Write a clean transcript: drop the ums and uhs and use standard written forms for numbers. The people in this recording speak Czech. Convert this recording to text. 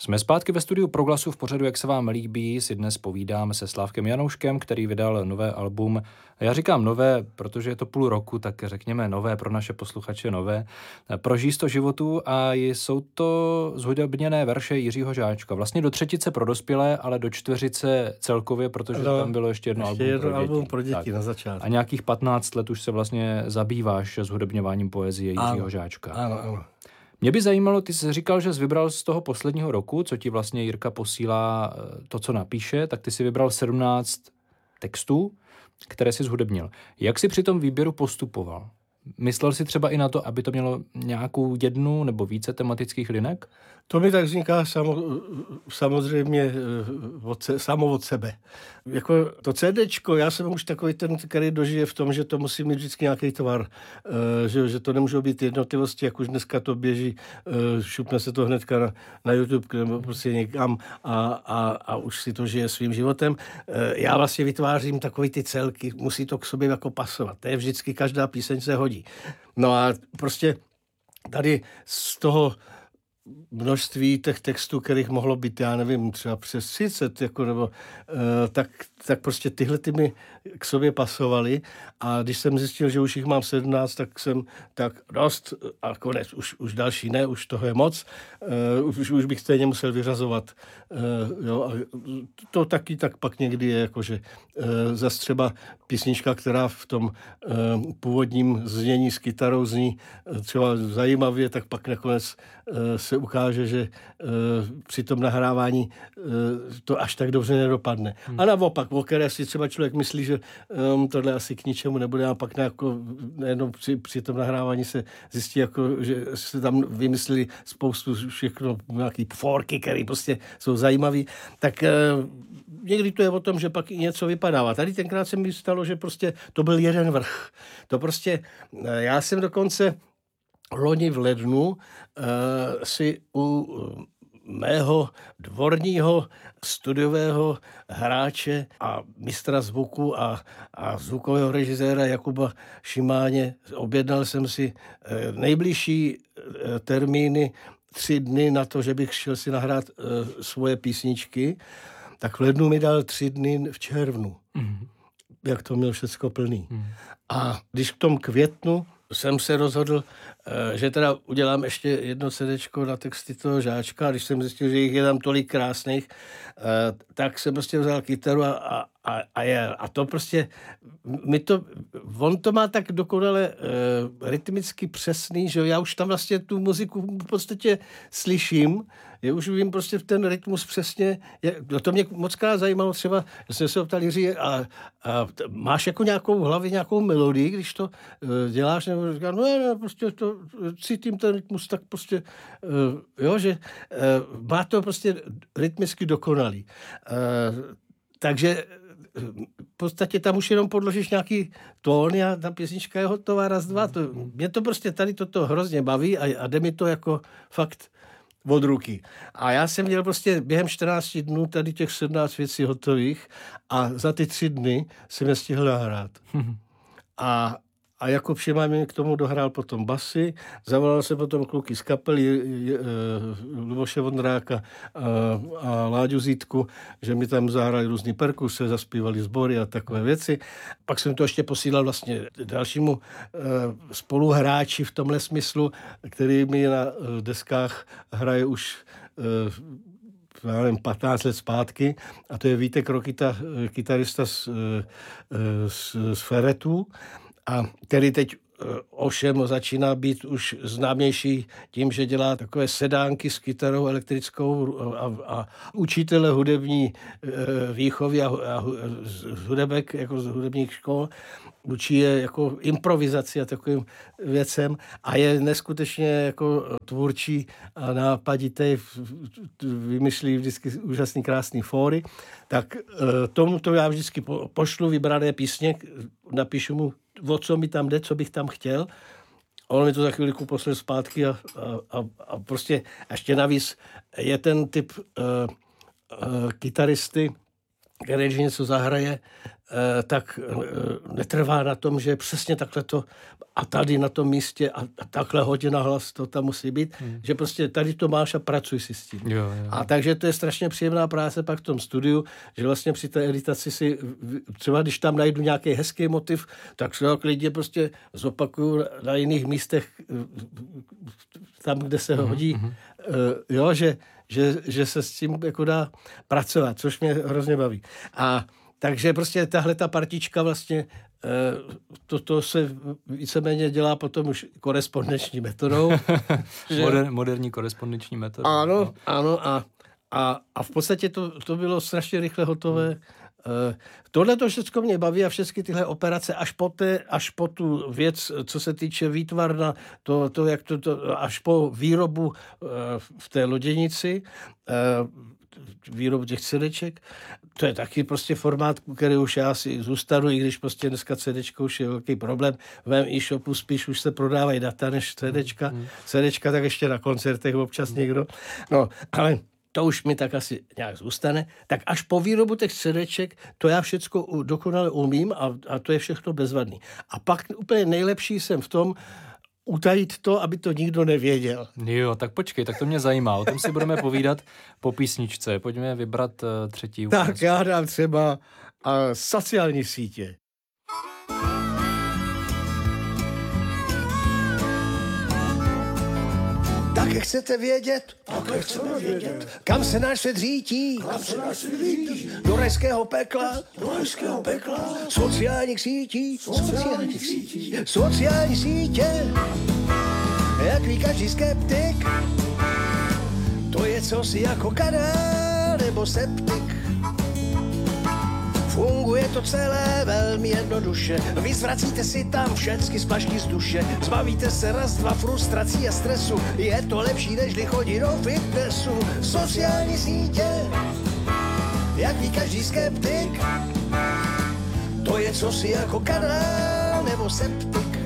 Jsme zpátky ve studiu Proglasu v pořadu Jak se vám líbí. Si dnes povídám se Slávkem Janouškem, který vydal nové album. Já říkám nové, protože je to půl roku, tak řekněme nové, pro naše posluchače nové. Prožij 100 životů a jsou to zhudebněné verše Jiřího Žáčka. Vlastně do třetice pro dospělé, ale do čtveřice celkově, protože tam bylo ještě jedno album pro děti na začátku. A nějakých 15 let už se vlastně zabýváš zhudebňováním poezie Jiřího Žáčka. Ano. Mě by zajímalo, ty jsi říkal, že jsi vybral z toho posledního roku, co ti vlastně Jirka posílá to, co napíše, tak ty si vybral 17 textů, které jsi zhudebnil. Jak jsi při tom výběru postupoval? Myslel jsi třeba i na to, aby to mělo nějakou jednu nebo více tematických linek? To mi tak vzniká samozřejmě samo od sebe. Jako to CDčko, já jsem už takový ten, který dožije v tom, že to musí mít vždycky nějaký tvar, že to nemůžou být jednotlivosti, jak už dneska to běží, šupne se to hnedka na YouTube nebo prostě někam a už si to žije svým životem. Já vlastně vytvářím takový ty celky, musí to k sobě jako pasovat. To je vždycky, každá píseň se hodí. No a prostě tady z toho množství těch textů, kterých mohlo být, já nevím, třeba přes 30, jako, nebo, tak prostě tyhle ty mi k sobě pasovaly a když jsem zjistil, že už jich mám 17, tak dost a konec, už další ne, už toho je moc, už bych stejně musel vyřazovat. Jo, a to taky tak pak někdy je, jakože zas třeba písnička, která v tom původním znění s kytarou zní třeba zajímavě, tak pak nakonec se ukáže, že při tom nahrávání to až tak dobře nedopadne. A naopak, o které si třeba člověk myslí, že tohle asi k ničemu nebude a pak nejenom při tom nahrávání se zjistí, jako, že se tam vymysleli spoustu všechno, nějaký forky, které prostě jsou zajímavý, tak někdy to je o tom, že pak i něco vypadává. Tady tenkrát se mi stalo, že prostě to byl jeden vrch. To prostě, já jsem dokonce loni v lednu si u mého dvorního studiového hráče a mistra zvuku a zvukového režiséra Jakuba Šimáně objednal jsem si nejbližší termíny 3 dny na to, že bych šel si nahrát svoje písničky, tak v lednu mi dal 3 dny v červnu. Jak to měl všecko plný. A když v tom květnu jsem se rozhodl, že teda udělám ještě jedno CDčko na texty toho Žáčka, a když jsem zjistil, že jich je tam tolik krásných, tak jsem prostě vzal kytaru a to prostě, on to má tak dokonale rytmicky přesný, že já už tam vlastně tu muziku v podstatě slyším, už vím prostě ten rytmus přesně, to mě mockrát zajímalo třeba, že jsem se optal Jiří, a máš jako nějakou v hlavě nějakou melodii, když to děláš, nebo říkám, no prostě to cítím ten rytmus, tak prostě, jo, že má to prostě rytmicky dokonalý. Takže v podstatě tam už jenom podložíš nějaký tóny a ta písnička je hotová, raz, dva. Mě to prostě tady toto hrozně baví a jde mi to jako fakt od ruky. A já jsem měl prostě během 14 dnů tady těch 17 věcí hotových a za ty 3 dny jsem je stihl nahrát. A Jakub Šimáň mi k tomu dohrál potom basy, zavolal se potom kluky z kapely Luboše Vondráka a Láďu Zítku, že mi tam zahrali různý perkuse, zaspívali sbory a takové věci. Pak jsem to ještě posílal vlastně dalšímu spoluhráči v tomhle smyslu, který mi na deskách hraje už 15 let zpátky, a to je Vítek Rokita, kytarista z Feretů, a který teď ovšem začíná být už známější tím, že dělá takové sedánky s kytarou elektrickou a učitele hudební výchovy a hudebek, jako z hudebních škol, učí je jako improvizaci a takovým věcem a je neskutečně jako tvůrčí a nápaditý, vymyslí vždycky úžasný krásný fóry, tak tomuto já vždycky pošlu vybrané písně, napíšu mu, o co mi tam jde, co bych tam chtěl. On mi to za chvíliku poslal zpátky a prostě ještě navíc je ten typ kytaristy, který když něco zahraje, tak netrvá na tom, že přesně takhle to a tady na tom místě a takhle hodina hlas to tam musí být, že prostě tady to máš a pracuj si s tím. Jo. A takže to je strašně příjemná práce pak v tom studiu, že vlastně při té editaci si, třeba když tam najdu nějaký hezký motiv, tak se ho klidně prostě zopakuju na jiných místech, tam, kde se hodí, jo, že se s tím jako dá pracovat, což mě hrozně baví. A takže prostě tahle ta partička vlastně, to se víceméně dělá potom už korespondenční metodou. Moderní korespondenční metoda. Ano. A v podstatě to bylo strašně rychle hotové. Tohle to všechno mě baví a všechny tyhle operace až po tu věc, co se týče výtvarna, to jak to až po výrobu v té loděnici, výrobu těch CDček, to je taky prostě formát, který už já si zůstanu, i když prostě dneska CDčko už je velký problém. V mém e-shopu spíš už se prodávají data než CDčka. CDčka tak ještě na koncertech občas někdo. No, ale to už mi tak asi nějak zůstane. Tak až po výrobu těch CDček, to já všecko dokonale umím a to je všechno bezvadný. A pak úplně nejlepší jsem v tom, utajit to, aby to nikdo nevěděl. Jo, tak počkej, tak to mě zajímá. O tom si budeme povídat po písničce. Pojďme vybrat třetí ukaz. Tak já dám třeba sociální sítě. Také chcete vědět? Také chceme vědět. Kam se náš svět řítí? Do rajského pekla? Sociálních sítí? Sociální sítě. Jak ví každý skeptik, to je cosi jako kanál nebo septik. Funguje to celé velmi jednoduše. Vy zvracíte si tam všecky splašky z duše. Zbavíte se raz, dva frustrací a stresu. Je to lepší, nežli chodit do fitnessu. Sociální sítě, jak ví každý skeptik, to je cosi jako kanál nebo septik.